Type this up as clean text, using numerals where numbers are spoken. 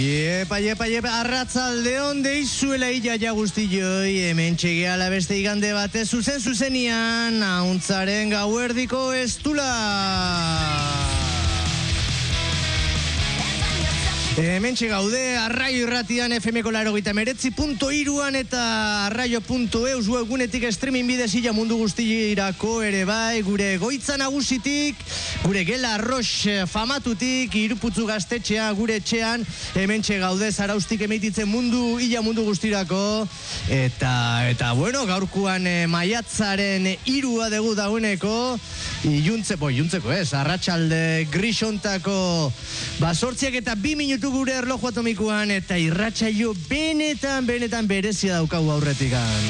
Iepa, arratzaldeon deizuela ja guztioi, hemen txegeala beste igande batez zuzenian, ahuntzaren gauerdiko estula. Hemen txegaude, Arraio irratian FM-ko 89.3 eta arraio.eus webgunetik streaming bidez illa mundu guztirako ere bai, gure goitza nagusitik, gure gela arrox famatutik, Iruputzu gaztetxea gure etxean, hemen txegaude Zaraustik emititzen illa mundu guztirako, eta bueno, gaurkuan maiatzaren 3 dugu dagoeneko, iluntzeko ez, arratsalde grisontako basortziak eta 2 minutu gure erloju atomikoan, eta irratsaio benetan berezia daukagu aurretikan.